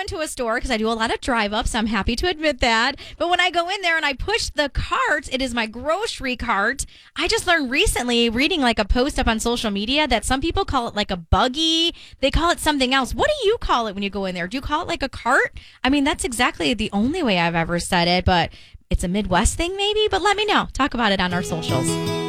into a store, because I do a lot of drive ups, I'm happy to admit that. But when I go in there and I push the cart, it is my grocery cart. I just learned recently, reading like a post up on social media, that some people call it like a buggy. They call it something else. What do you call it when you go in there? Do you call it like a cart? I mean, that's exactly the only way I've ever said it, but it's a Midwest thing maybe. But let me know. Talk about it on our socials.